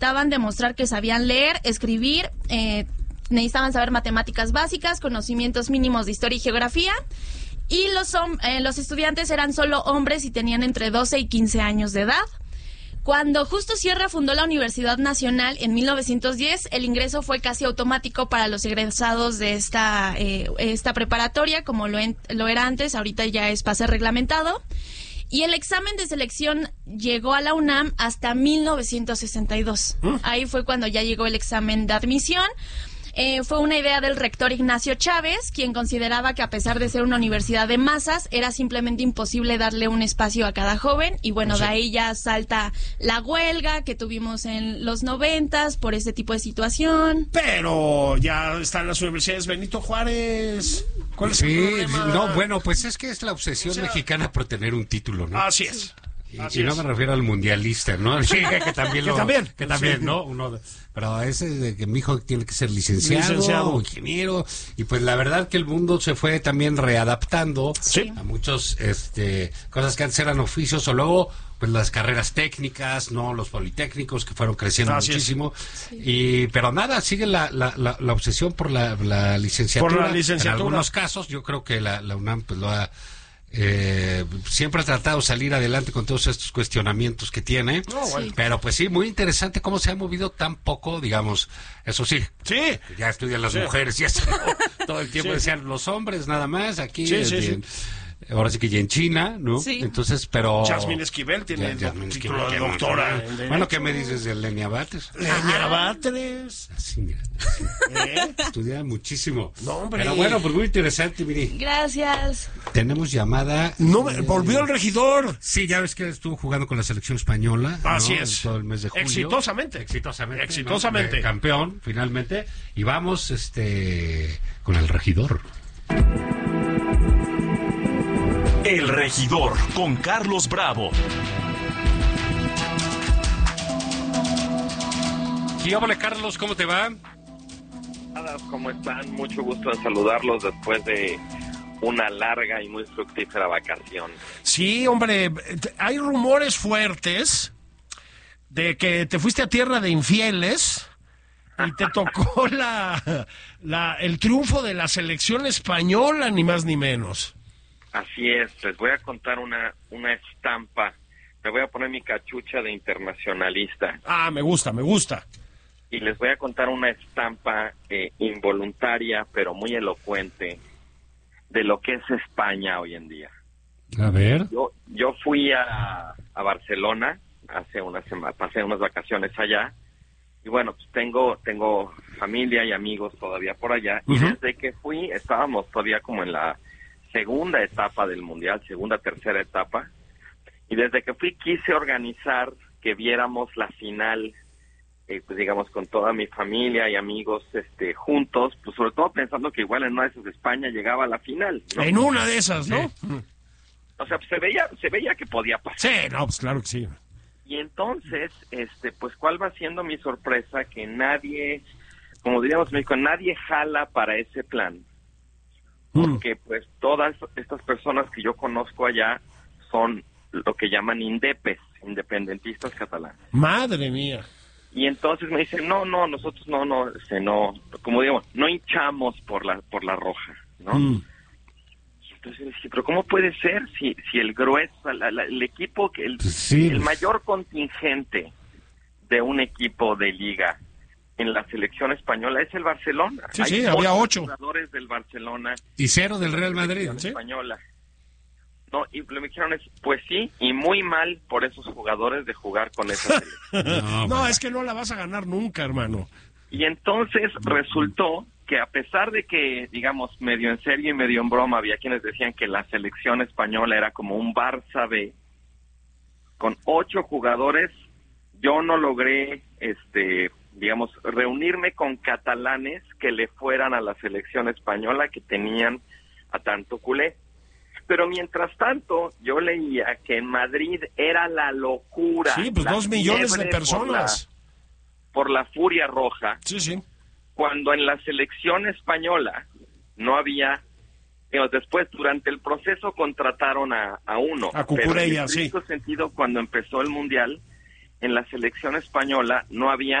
necesitaban demostrar que sabían leer, escribir, necesitaban saber matemáticas básicas, conocimientos mínimos de historia y geografía. Y los estudiantes eran solo hombres y tenían entre 12 y 15 años de edad. Cuando Justo Sierra fundó la Universidad Nacional en 1910, el ingreso fue casi automático para los egresados de esta preparatoria, como lo era antes, ahorita ya es pase reglamentado. Y el examen de selección llegó a la UNAM hasta 1962. Ahí fue cuando ya llegó el examen de admisión. Fue una idea del rector Ignacio Chávez, quien consideraba que a pesar de ser una universidad de masas, era simplemente imposible darle un espacio a cada joven. Y bueno, de ahí ya salta la huelga que tuvimos en los 90s por este tipo de situación. Pero ya están las universidades Benito Juárez. ¿Cuál es el problema? No, bueno, pues es que es la obsesión mexicana por tener un título, ¿no? Así es. Y no me refiero al mundialista, ¿no? Sí, que también que también, sí. ¿No? Pero ese de que mi hijo tiene que ser licenciado, ingeniero, y pues la verdad que el mundo se fue también readaptando a muchos cosas que antes eran oficios, o luego pues las carreras técnicas, no, los politécnicos que fueron creciendo muchísimo. Pero nada, sigue la obsesión por la licenciatura. Por la licenciatura. En algunos casos yo creo que la UNAM pues lo ha siempre ha tratado de salir adelante con todos estos cuestionamientos que tiene, pero pues sí, muy interesante cómo se ha movido tan poco, digamos, eso sí, ya estudian las mujeres y eso, ¿no? Todo el tiempo decían los hombres nada más, aquí ahora sí que ya en China, ¿no? Sí. Entonces, pero... Jasmine Esquivel tiene título de doctora. Bueno, ¿qué me dices de Lenia Batres? Lenia Batres. Así, mira. Estudia muchísimo. No, hombre. Pero bueno, pues muy interesante, Miri. Gracias. Tenemos llamada... No, volvió el regidor. Sí, ya ves que estuvo jugando con la selección española. Así ¿no? es. Todo el mes de julio. Exitosamente. ¿no? Campeón, finalmente. Y vamos con el regidor. El regidor con Carlos Bravo. ¿Qué hola, Carlos? ¿Cómo te va? ¿Cómo están? Mucho gusto en saludarlos después de una larga y muy fructífera vacación. Sí, hombre, hay rumores fuertes de que te fuiste a tierra de infieles y te tocó el triunfo de la selección española, ni más ni menos. Así es, les voy a contar una estampa. Me voy a poner mi cachucha de internacionalista. Me gusta. Y les voy a contar una estampa involuntaria, pero muy elocuente, de lo que es España hoy en día. A ver. Yo fui a Barcelona hace una semana, pasé unas vacaciones allá, y bueno, pues tengo familia y amigos todavía por allá, y desde que fui estábamos todavía como en la segunda etapa del Mundial, tercera etapa, y desde que fui quise organizar que viéramos la final, pues digamos con toda mi familia y amigos juntos, pues sobre todo pensando que igual en una de esas España llegaba a la final, ¿no? En una de esas, ¿no? O sea, pues se veía que podía pasar. Sí, no, pues claro que sí. Y entonces, pues ¿cuál va siendo mi sorpresa? Que nadie, como diríamos en México, nadie jala para ese plan. Porque pues todas estas personas que yo conozco allá son lo que llaman indepes, independentistas catalanes. Madre mía. Y entonces me dicen, no, nosotros no, como digo, no hinchamos por la roja, ¿no? Entonces dije, pero ¿cómo puede ser si el grueso, el equipo, el mayor contingente de un equipo de liga en la selección española es el Barcelona? Sí, había 8 jugadores del Barcelona y 0 del Real Madrid, ¿sí? Española. No, y lo que me dijeron es, pues sí, y muy mal por esos jugadores de jugar con esa selección. No, es que no la vas a ganar nunca, hermano. Y entonces resultó que a pesar de que, digamos, medio en serio y medio en broma, había quienes decían que la selección española era como un Barça B, con 8 jugadores, yo no logré, digamos, reunirme con catalanes que le fueran a la selección española, que tenían a tanto culé. Pero mientras tanto, yo leía que en Madrid era la locura. Sí, pues 2 millones de personas. Por la furia roja. Sí. Cuando en la selección española no había... Después, durante el proceso, contrataron a uno. A Cucurella, sí. En cierto sentido, cuando empezó el Mundial, en la selección española no había